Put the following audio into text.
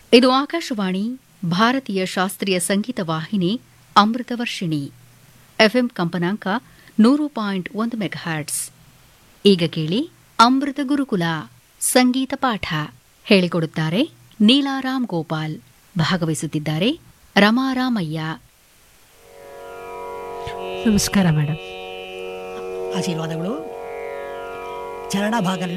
ಇದು ಆಕಾಶವಾಣಿ ಭಾರತೀಯ ಶಾಸ್ತ್ರೀಯ ಸಂಗೀತ ವಾಹಿನಿ ಅಮೃತವರ್ಷಿಣಿ ಎಫ್ಎಂ ಕಂಪನಾಂಕ 100.1 ಮೆಗಾಹರ್ಟ್ಸ್. ಈಗ ಕೇಳಿ ಅಮೃತ ಗುರುಕುಲ ಸಂಗೀತ ಪಾಠ ಹೇಳಿಕೊಡುತ್ತಾರೆ ನೀಲಾರಾಮ್ ಗೋಪಾಲ್. ಭಾಗವಹಿಸುತ್ತಿದ್ದಾರೆ ರಮಾರಾಮಯ್ಯ. ನಮಸ್ಕಾರ ಮೇಡಮ್. ಆಶೀರ್ವಾದಗಳು. ಚರಣ ಭಾಗ